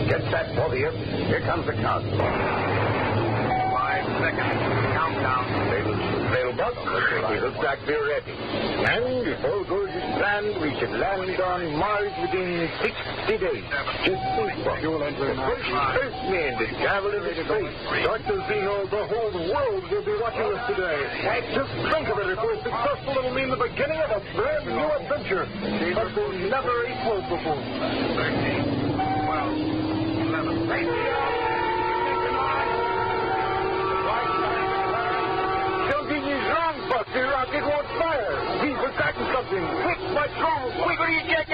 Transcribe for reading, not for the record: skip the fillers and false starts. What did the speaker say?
Get set, both of you. Here comes the count. 5 seconds. Countdown. Sailbuck, we look like we're ready. And if all goes as planned, we should land on Mars within 60 days. Just think, Buck. The first men to travel into space. Dr. Zeno, the whole world will be watching us today. Just think of it. If we're successful, it'll mean the beginning of a brand new adventure. But we'll never equal before. 13, 12, 11. Something is wrong, Buck. The rocket won't fire. We've forgotten something. Quick, what's wrong? Quick, what do you get?